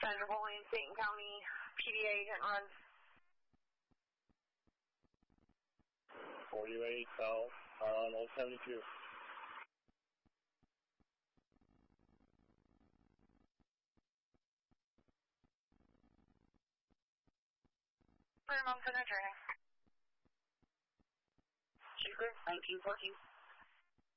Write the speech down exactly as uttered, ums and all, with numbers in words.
Sandra Bowling, Stanton County P D A agent runs. forty-eight South on Old seventy-two. Three months in adjourning. Secret, nineteen fourteen.